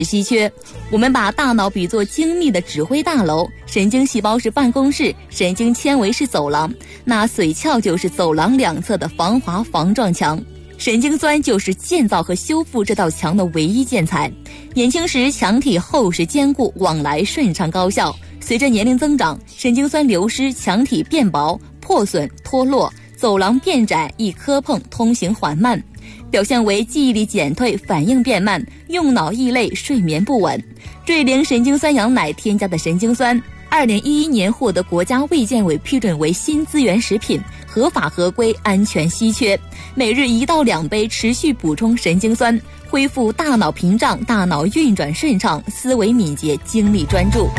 稀缺。我们把大脑比作精密的指挥大楼，神经细胞是办公室，神经纤维是走廊，那髓鞘就是走廊两侧的防滑防撞墙。神经酸就是建造和修复这道墙的唯一建材。年轻时墙体厚实坚固，往来顺畅高效。随着年龄增长，神经酸流失，墙体变薄、破损、脱落，走廊变窄，易磕碰，通行缓慢，表现为记忆力减退、反应变慢、用脑易累、睡眠不稳。瑞灵神经酸羊奶添加的神经酸，2011年获得国家卫健委批准为新资源食品，合法合规，安全稀缺。每日1到2杯，持续补充神经酸，恢复大脑屏障，大脑运转顺畅，思维敏捷，精力专注。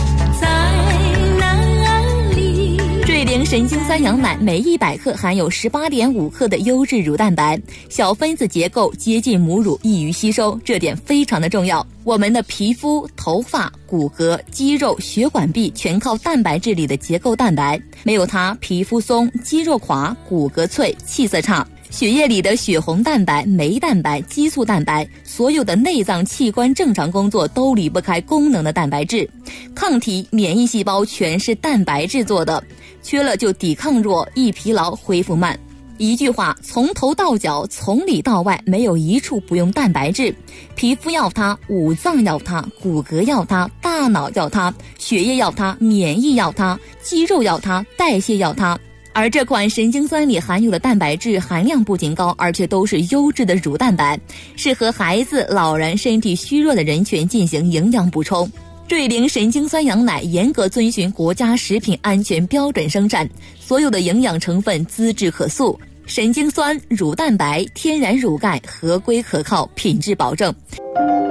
瑞灵神经酸羊奶每100克含有18.5克的优质乳蛋白，小分子结构接近母乳，易于吸收，这点非常的重要。我们的皮肤、头发、骨骼、肌肉、血管壁全靠蛋白质里的结构蛋白，没有它，皮肤松、肌肉垮、骨骼脆、气色差。血液里的血红蛋白、酶蛋白、激素蛋白，所有的内脏器官正常工作都离不开功能的蛋白质。抗体、免疫细胞全是蛋白质做的，缺了就抵抗弱、易疲劳、恢复慢。一句话，从头到脚，从里到外，没有一处不用蛋白质。皮肤要它，五脏要它，骨骼要它，大脑要它，血液要它，免疫要它，肌肉要它，代谢要它。而这款神经酸里含有的蛋白质含量不仅高，而且都是优质的乳蛋白，适合孩子、老人、身体虚弱的人群进行营养补充。瑞灵神经酸羊奶严格遵循国家食品安全标准生产，所有的营养成分资质可溯，神经酸、乳蛋白、天然乳钙合规可靠，品质保证。